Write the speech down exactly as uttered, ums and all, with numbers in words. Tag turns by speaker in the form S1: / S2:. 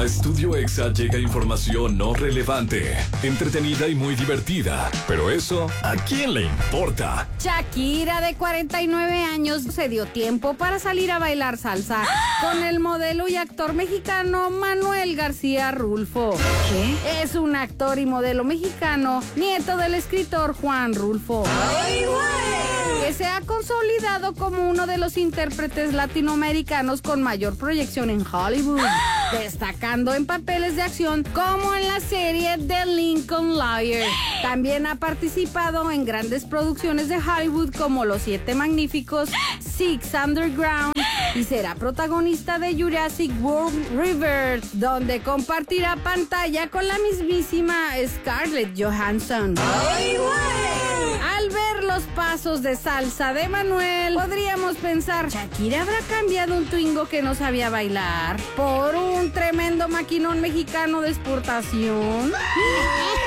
S1: A Estudio Exa llega información no relevante, entretenida y muy divertida. Pero eso, ¿a quién le importa?
S2: Shakira, de cuarenta y nueve años, se dio tiempo para salir a bailar salsa con el modelo y actor mexicano Manuel García Rulfo.
S3: ¿Qué?
S2: Es un actor y modelo mexicano, nieto del escritor Juan Rulfo.
S3: ¡Ay, güey!
S2: Que se ha consolidado como uno de los intérpretes latinoamericanos con mayor proyección en Hollywood, destacando en papeles de acción como en la serie The Lincoln Lawyer. También ha participado en grandes producciones de Hollywood como Los Siete Magníficos, Six Underground, y será protagonista de Jurassic World Rebirth, donde compartirá pantalla con la mismísima Scarlett Johansson.
S3: ¡Ay, güey!
S2: Al ver los pasos de salsa de Manuel, podríamos pensar, ¿Shakira habrá cambiado un Twingo que no sabía bailar por un tremendo maquinón mexicano de exportación?